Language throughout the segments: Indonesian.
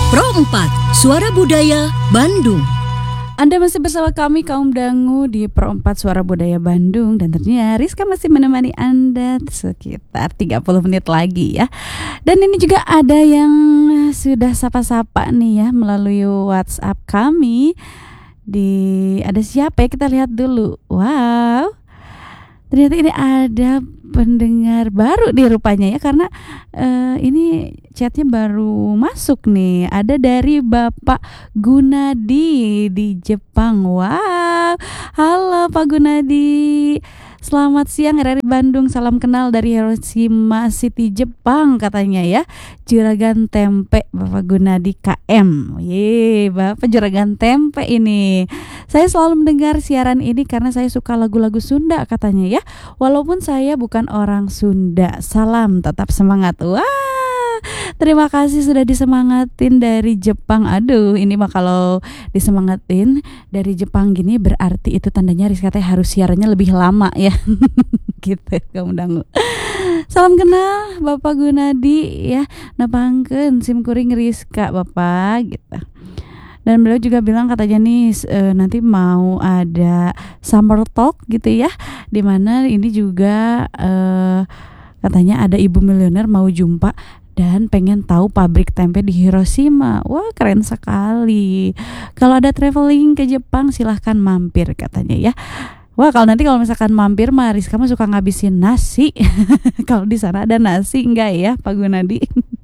Pro 4, Suara Budaya Bandung. Anda masih bersama kami kaum dangu di Pro 4 Suara Budaya Bandung. Dan tentunya Rizka masih menemani Anda sekitar 30 menit lagi ya. Dan ini juga ada yang sudah sapa-sapa nih ya melalui WhatsApp kami. Ada siapa ya, kita lihat dulu. Wow, ternyata ini ada pendengar baru nih rupanya ya, karena ini chatnya baru masuk nih. Ada dari Bapak Gunadi di Jepang. Wow, halo Pak Gunadi, selamat siang dari Bandung. Salam kenal dari Hiroshima City Jepang katanya ya. Juragan Tempe Bapak Gunadi KM. Ye, Bapak Juragan Tempe ini. Saya selalu mendengar siaran ini karena saya suka lagu-lagu Sunda katanya ya. Walaupun saya bukan orang Sunda. Salam tetap semangat. Wah, terima kasih sudah disemangatin dari Jepang. Aduh, ini mah kalau disemangatin dari Jepang gini berarti itu tandanya Rizka teh harus siarannya lebih lama ya. Gitu kamu dangu. Salam kenal Bapak Gunadi ya. Napangkeun sim kuring Rizka Bapak gitu. Dan beliau juga bilang katanya nih nanti mau ada summer talk gitu ya, dimana ini juga katanya ada ibu miliuner mau jumpa dan pengen tahu pabrik tempe di Hiroshima. Wah, keren sekali. Kalau ada traveling ke Jepang silahkan mampir katanya ya. Wah, kalau misalkan mampir mah Rizka mah suka ngabisin nasi. Kalau di sana ada nasi enggak ya Pak Gunadi?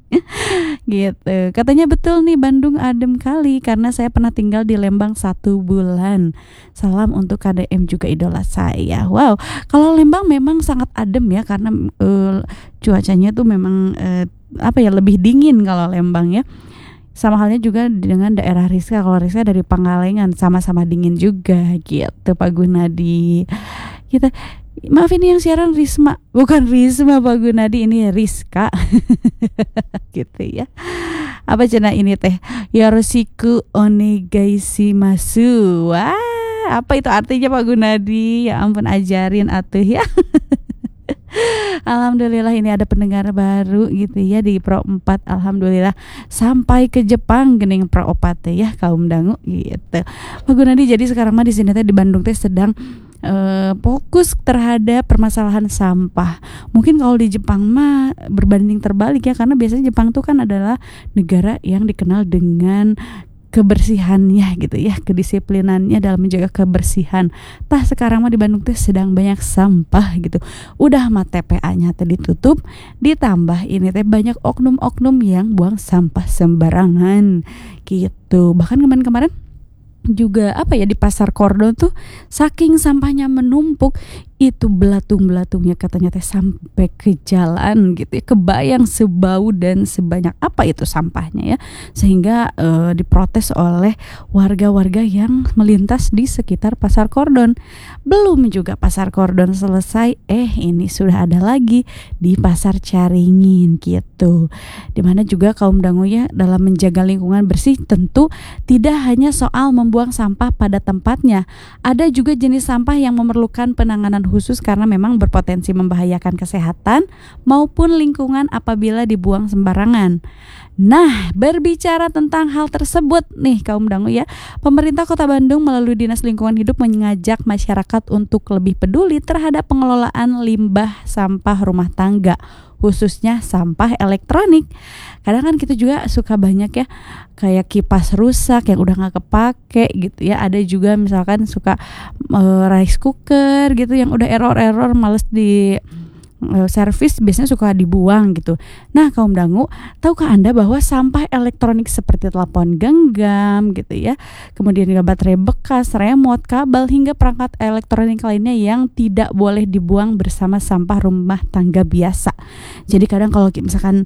Gitu. Katanya betul nih, Bandung adem kali karena saya pernah tinggal di Lembang 1 bulan. Salam untuk KDM juga idola saya. Wow, kalau Lembang memang sangat adem ya karena cuacanya tuh memang lebih dingin kalau Lembang ya. Sama halnya juga dengan daerah Rizka. Kalau Rizka dari Pangalengan sama-sama dingin juga gitu Pak Gunadi. Kita maaf ini yang siaran Risma, bukan Risma Pak Gunadi, ini Rizka. Gitu ya. Apa cina ini teh? Yoroshiku onegaishimasu. Wah, apa itu artinya Pak Gunadi? Ya ampun, ajarin atuh ya. Alhamdulillah ini ada pendengar baru gitu ya di Pro 4. Alhamdulillah sampai ke Jepang gening Pro 4 ya kaum dangu gitu. Pak Gunadi jadi sekarang mah di sini teh di Bandung teh sedang fokus terhadap permasalahan sampah. Mungkin kalau di Jepang mah berbanding terbalik ya, karena biasanya Jepang tuh kan adalah negara yang dikenal dengan kebersihannya gitu ya, kedisiplinannya dalam menjaga kebersihan. Tah sekarang mah di Bandung tuh sedang banyak sampah gitu. Udah mah TPA-nya teh ditutup, ditambah ini teh banyak oknum-oknum yang buang sampah sembarangan gitu. Bahkan kemarin juga di Pasar Kordon tuh saking sampahnya menumpuk, itu belatung-belatungnya katanya teh sampai ke jalan gitu ya. Kebayang sebau dan sebanyak apa itu sampahnya ya, sehingga diprotes oleh warga-warga yang melintas di sekitar Pasar Kordon. Belum juga Pasar Kordon selesai, ini sudah ada lagi di Pasar Caringin gitu. Dimana juga kaum dangu ya dalam menjaga lingkungan bersih tentu tidak hanya soal membuang sampah pada tempatnya. Ada juga jenis sampah yang memerlukan penanganan khusus karena memang berpotensi membahayakan kesehatan maupun lingkungan apabila dibuang sembarangan. Nah, berbicara tentang hal tersebut nih kaum dangu ya, pemerintah Kota Bandung melalui Dinas Lingkungan Hidup mengajak masyarakat untuk lebih peduli terhadap pengelolaan limbah sampah rumah tangga, khususnya sampah elektronik. Kadang kan kita juga suka banyak ya kayak kipas rusak yang udah gak kepake gitu ya. Ada juga misalkan suka rice cooker gitu yang udah error males di servis, biasanya suka dibuang gitu. Nah kaum dangu, tahukah Anda bahwa sampah elektronik seperti telepon genggam gitu ya, kemudian juga baterai bekas, remote, kabel hingga perangkat elektronik lainnya yang tidak boleh dibuang bersama sampah rumah tangga biasa. Jadi kadang kalau misalkan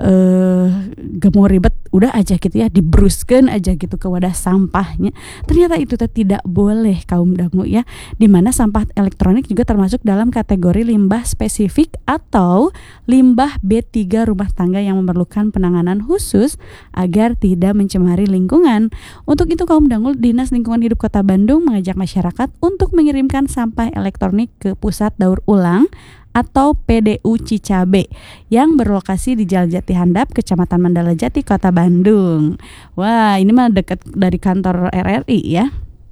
gak mau ribet, udah aja gitu ya, dibruskan aja gitu ke wadah sampahnya. Ternyata itu tidak boleh kaum dangu ya. Dimana sampah elektronik juga termasuk dalam kategori limbah spesifik atau limbah B3 rumah tangga yang memerlukan penanganan khusus agar tidak mencemari lingkungan. Untuk itu kaum dangu, Dinas Lingkungan Hidup Kota Bandung mengajak masyarakat untuk mengirimkan sampah elektronik ke pusat daur ulang atau PDU Cicabe yang berlokasi di Jalan Jati Handap, Kecamatan Mandala Jati, Kota Bandung. Wah, ini mah dekat dari kantor RRI ya.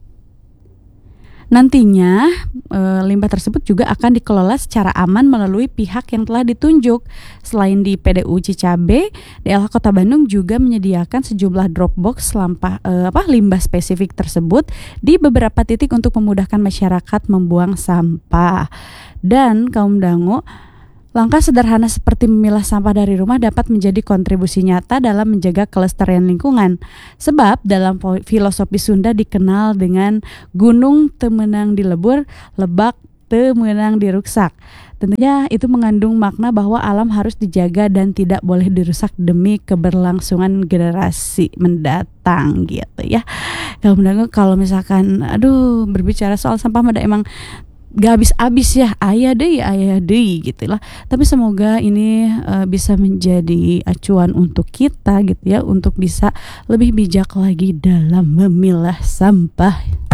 Nantinya limbah tersebut juga akan dikelola secara aman melalui pihak yang telah ditunjuk. Selain di PDU Cicabe, DLH Kota Bandung juga menyediakan sejumlah drop box limbah spesifik tersebut di beberapa titik untuk memudahkan masyarakat membuang sampah. Dan kaum dangu, langkah sederhana seperti memilah sampah dari rumah dapat menjadi kontribusi nyata dalam menjaga kelestarian lingkungan. Sebab dalam filosofi Sunda dikenal dengan gunung teu meunang dilebur, lebak teu meunang diruksak. Tentunya itu mengandung makna bahwa alam harus dijaga dan tidak boleh dirusak demi keberlangsungan generasi mendatang gitu ya. Kalau misalkan berbicara soal sampah mah emang gak habis-habis ya, ayah deh gitulah. Tapi semoga ini bisa menjadi acuan untuk kita gitu ya, untuk bisa lebih bijak lagi dalam memilah sampah.